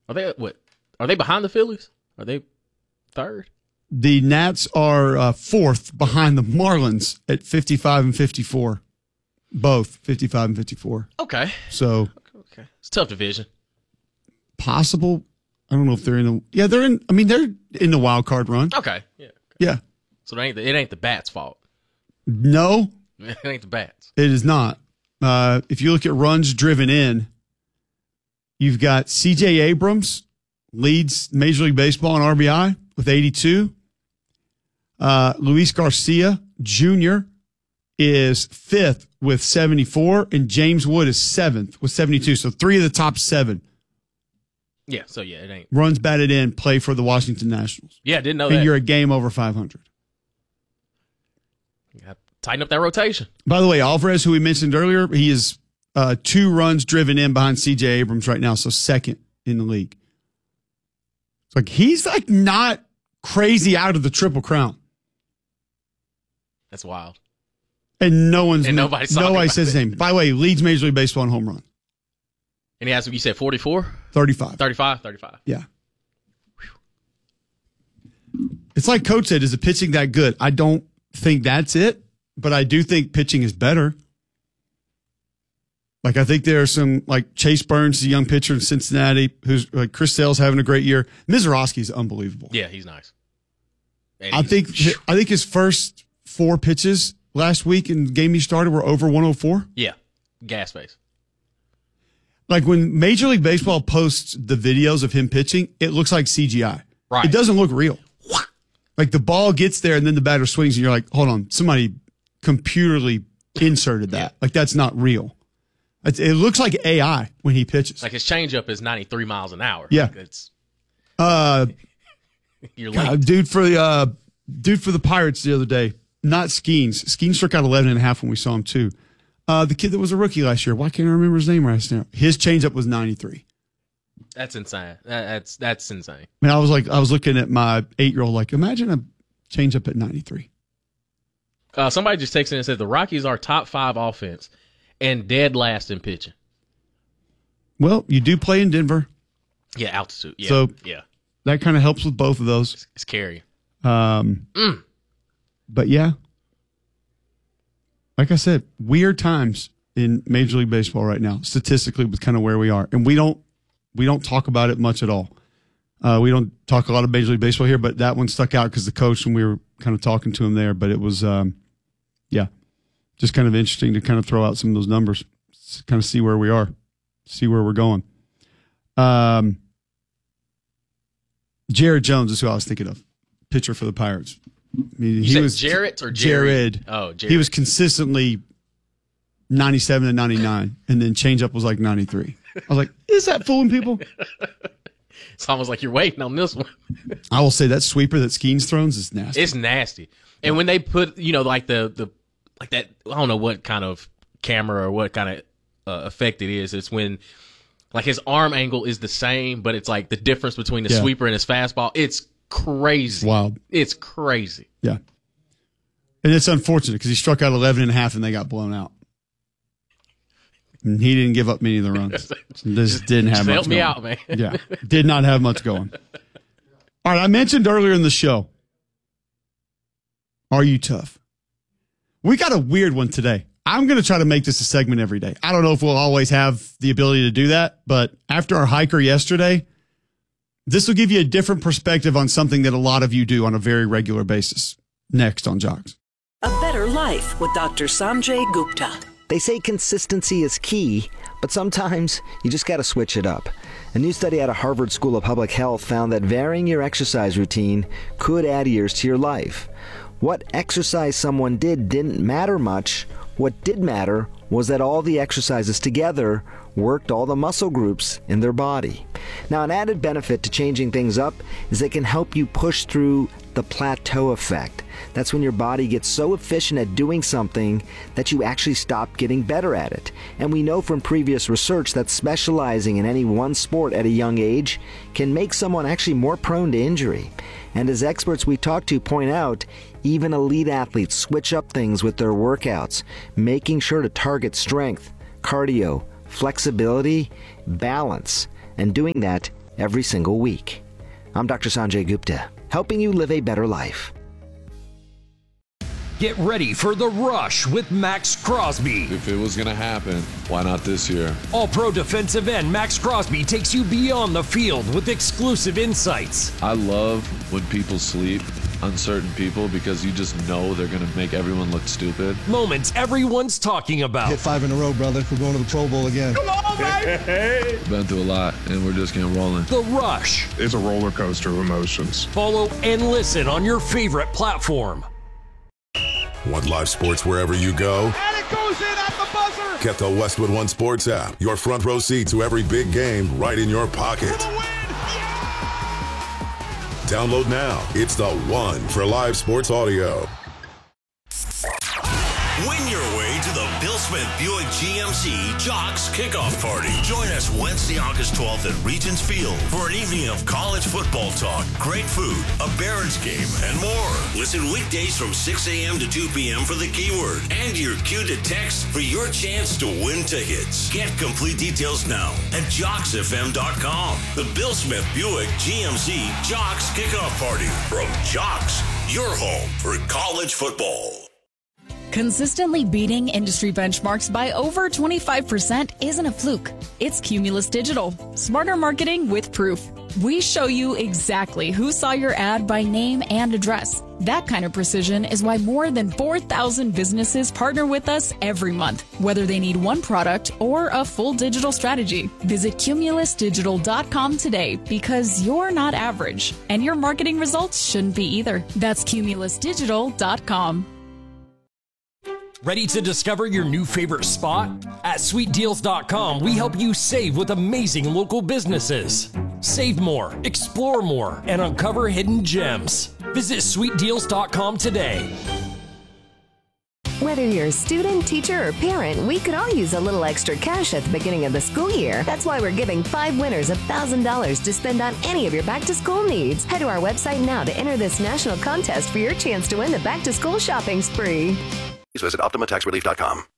Are they what? Are they behind the Phillies? Are they third? The Nats are fourth behind the Marlins at 55 and 54. Both 55 and 54. Okay. So it's a tough division. Possible. I don't know if they're in the. Yeah, they're in. I mean, they're in the wild card run. Okay. Yeah. Yeah. So it ain't the bats' fault. No, It ain't the bats. it is not. If you look at runs driven in, you've got C.J. Abrams leads Major League Baseball in RBI with 82. Luis Garcia Jr. is fifth with 74, and James Wood is seventh with 72. So three of the top seven. Yeah, so it ain't. Runs batted in, play for the Washington Nationals. Yeah, I didn't know and that. You're a game over 500. You gotta tighten up that rotation. By the way, Alvarez, who we mentioned earlier, he is 2 runs driven in behind C.J. Abrams right now, so second in the league. It's like he's like not crazy out of the Triple Crown. That's wild. And nobody says his name. By the way, leads Major League Baseball in home run. And he has, you said 44? 35. 35. Yeah. It's like Coach said, is the pitching that good? I don't think that's it, but I do think pitching is better. Like, I think there are some, like Chase Burns, the young pitcher in Cincinnati, who's like Chris Sale's having a great year. Mizorowski is unbelievable. Yeah, he's nice. I think his first 4 pitches last week in the game he started were over 104. Yeah, gas face. Like when Major League Baseball posts the videos of him pitching, it looks like CGI. Right. It doesn't look real. Like the ball gets there and then the batter swings and you're like, hold on, somebody computerly inserted that. Yeah. Like that's not real. It looks like AI when he pitches. Like his changeup is 93 miles an hour. Yeah. Like it's, you're late. Dude for the Pirates the other day, not Skeens. Skeens struck out 11 and a half when we saw him too. The kid that was a rookie last year, why can't I remember his name right now? His changeup was 93. That's insane. That's insane. I mean, I was looking at my 8-year-old, like, imagine a changeup at 93. Somebody just texted in and said the Rockies are top 5 offense and dead last in pitching. Well, you do play in Denver. Yeah, altitude. Yeah. So yeah, that kind of helps with both of those. it's carrying. But yeah, like I said, weird times in Major League Baseball right now, statistically, with kind of where we are, and we don't talk about it much at all. We don't talk a lot of Major League Baseball here, but that one stuck out because the coach, and we were kind of talking to him there. But it was, just kind of interesting to kind of throw out some of those numbers, kind of see where we are, see where we're going. Jared Jones is who I was thinking of, pitcher for the Pirates. I mean, You said Jarrett or Jared? Oh, Jared. He was consistently 97 and 99, and then changeup was like 93. I was like, is that fooling people? It's almost like you're waiting on this one. I will say that sweeper that Skeens throws is nasty. It's nasty. And when they put, like the like that, I don't know what kind of camera or what kind of effect it is. It's when like his arm angle is the same, but it's like the difference between the sweeper and his fastball. It's crazy. Wild. It's crazy. Yeah. And it's unfortunate because he struck out 11 and a half and they got blown out. And he didn't give up many of the runs. This didn't have much help me going. out, man. Yeah. Did not have much going. All right. I mentioned earlier in the show, are you tough? We got a weird one today. I'm going to try to make this a segment every day. I don't know if we'll always have the ability to do that, but after our hiker yesterday, this will give you a different perspective on something that a lot of you do on a very regular basis. Next on Jocks. A better life with Dr. Sanjay Gupta. They say consistency is key, but sometimes you just got to switch it up. A new study out of Harvard School of Public Health found that varying your exercise routine could add years to your life. What exercise someone did didn't matter much. What did matter was that all the exercises together worked all the muscle groups in their body. Now, an added benefit to changing things up is it can help you push through the plateau effect. That's when your body gets so efficient at doing something that you actually stop getting better at it. And we know from previous research that specializing in any one sport at a young age can make someone actually more prone to injury. And as experts we talk to point out, even elite athletes switch up things with their workouts, making sure to target strength, cardio, flexibility, balance, and doing that every single week. I'm Dr. Sanjay Gupta, helping you live a better life. Get ready for The Rush with Max Crosby. If it was going to happen, why not this year? All-pro defensive end Max Crosby takes you beyond the field with exclusive insights. I love when people sleep on certain people because you just know they're going to make everyone look stupid. Moments everyone's talking about. Hit 5 in a row, brother. We're going to the Pro Bowl again. Come on, baby! Been through a lot, and we're just getting rolling. The Rush. It's a roller coaster of emotions. Follow and listen on your favorite platform. Want live sports wherever you go? And it goes in at the buzzer! Get the Westwood One Sports app. Your front row seat to every big game right in your pocket. For the win! Yeah! Download now. It's the one for live sports audio. Win your way to the Bill Smith Buick GMC Jocks Kickoff Party. Join us Wednesday, August 12th at Regents Field for an evening of college football talk, great food, a Barons game, and more. Listen weekdays from 6 a.m. to 2 p.m. for the keyword and your cue to text for your chance to win tickets. Get complete details now at JocksFM.com. The Bill Smith Buick GMC Jocks Kickoff Party from Jocks, your home for college football. Consistently beating industry benchmarks by over 25% isn't a fluke. It's Cumulus Digital. Smarter marketing with proof. We show you exactly who saw your ad by name and address. That kind of precision is why more than 4,000 businesses partner with us every month, whether they need one product or a full digital strategy. Visit cumulusdigital.com today because you're not average, and your marketing results shouldn't be either. That's cumulusdigital.com. Ready to discover your new favorite spot? At SweetDeals.com, we help you save with amazing local businesses. Save more, explore more, and uncover hidden gems. Visit SweetDeals.com today. Whether you're a student, teacher, or parent, we could all use a little extra cash at the beginning of the school year. That's why we're giving 5 winners $1,000 to spend on any of your back-to-school needs. Head to our website now to enter this national contest for your chance to win the back-to-school shopping spree. Please visit OptimaTaxRelief.com.